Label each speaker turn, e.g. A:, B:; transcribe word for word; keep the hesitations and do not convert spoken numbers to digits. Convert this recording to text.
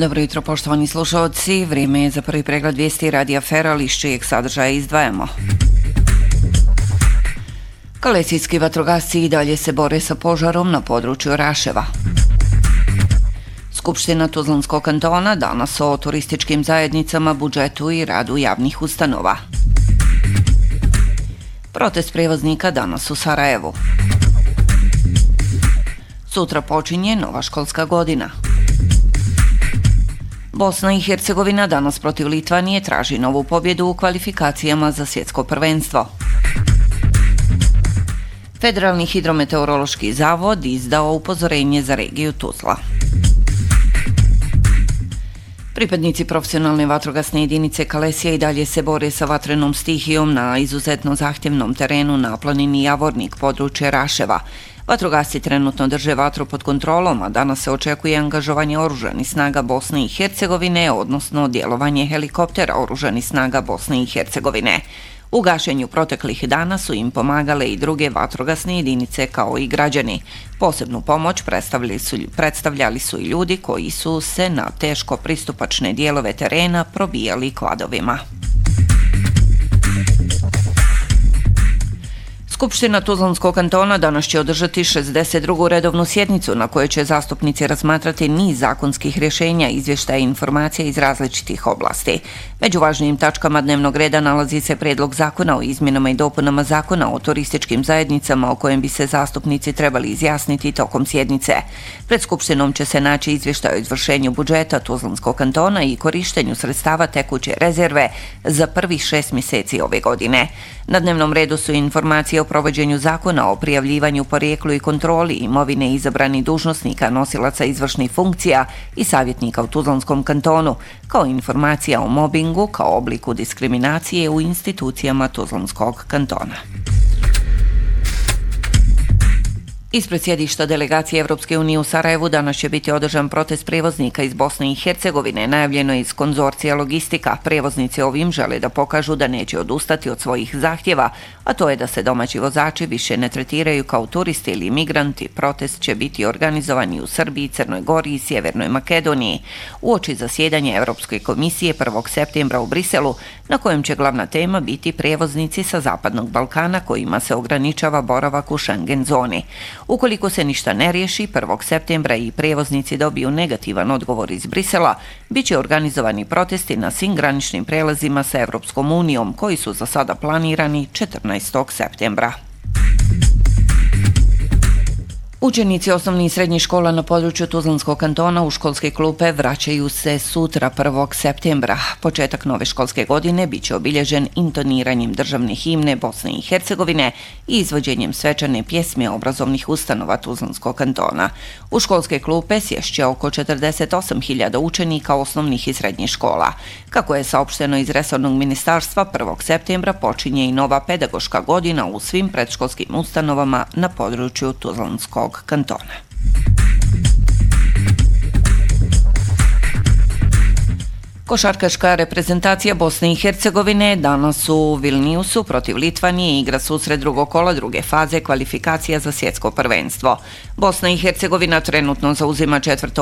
A: Dobro jutro, poštovani slušalci. Vrijeme je za prvi pregled vijesti Radija Feral, iz čijeg sadržaja izdvajamo. Kalesijski vatrogasci i dalje se bore sa požarom na području Raševa. Skupština Tuzlanskog kantona danas o turističkim zajednicama, budžetu i radu javnih ustanova. Protest prijevoznika danas u Sarajevu. Sutra počinje nova školska godina. Bosna i Hercegovina danas protiv Litvanije traži novu pobjedu u kvalifikacijama za svjetsko prvenstvo. Federalni hidrometeorološki zavod izdao upozorenje za regiju Tuzla. Pripadnici profesionalne vatrogasne jedinice Kalesija i dalje se bore sa vatrenom stihijom na izuzetno zahtjevnom terenu na planini Javornik, područje Raševa. Vatrogasci trenutno drže vatru pod kontrolom, a danas se očekuje angažovanje oružanih snaga Bosne i Hercegovine, odnosno djelovanje helikoptera oružanih snaga Bosne i Hercegovine. U gašenju proteklih dana su im pomagale i druge vatrogasne jedinice kao i građani. Posebnu pomoć predstavljali su, predstavljali su i ljudi koji su se na teško pristupačne dijelove terena probijali kvadovima. Skupština Tuzlanskog kantona danas će održati šezdeset drugu redovnu sjednicu na kojoj će zastupnici razmatrati niz zakonskih rješenja, izvještaja i informacija iz različitih oblasti. Među važnijim tačkama dnevnog reda nalazi se prijedlog zakona o izmjenama i dopunama zakona o turističkim zajednicama o kojem bi se zastupnici trebali izjasniti tokom sjednice. Pred Skupštinom će se naći izvještaj o izvršenju budžeta Tuzlanskog kantona i korištenju sredstava tekuće rezerve za prvih šest mjeseci ove godine. Na dnevnom redu su informacije o provođenju zakona o prijavljivanju, porijeklu i kontroli imovine izabranih dužnosnika, nosilaca izvršnih funkcija i savjetnika u Tuzlanskom kantonu, kao informacija o mobingu kao obliku diskriminacije u institucijama Tuzlanskog kantona. Ispred sjedišta delegacije Evropske unije u Sarajevu danas će biti održan protest prijevoznika iz Bosne i Hercegovine, najavljeno iz konzorcija Logistika. Prijevoznici ovim žele da pokažu da neće odustati od svojih zahtjeva, a to je da se domaći vozači više ne tretiraju kao turisti ili migranti. Protest će biti organizovan i u Srbiji, Crnoj Gori i Sjevernoj Makedoniji uoči zasjedanja Evropske komisije prvog septembra u Briselu, na kojem će glavna tema biti prijevoznici sa Zapadnog Balkana kojima se ograničava boravak u Schengen zoni. Ukoliko se ništa ne riješi, prvog septembra i prijevoznici dobiju negativan odgovor iz Brisela, bit će organizovani protesti na svim graničnim prelazima sa Evropskom unijom, koji su za sada planirani četrnaestog septembra. Učenici osnovnih i srednjih škola na području Tuzlanskog kantona u školske klupe vraćaju se sutra prvog septembra. Početak nove školske godine bit će obilježen intoniranjem državne himne Bosne i Hercegovine i izvođenjem svečane pjesme obrazovnih ustanova Tuzlanskog kantona. U školske klupe sješće oko četrdeset osam hiljada učenika osnovnih i srednjih škola. Kako je saopšteno iz resornog ministarstva, prvog septembra počinje i nova pedagoška godina u svim predškolskim ustanovama na području Tuzlanskog kantona. Košarkaška reprezentacija Bosne i Hercegovine danas u Vilniusu protiv Litvanije igra susret drugog kola druge faze kvalifikacija za svjetsko prvenstvo. Bosna i Hercegovina trenutno zauzima četvrto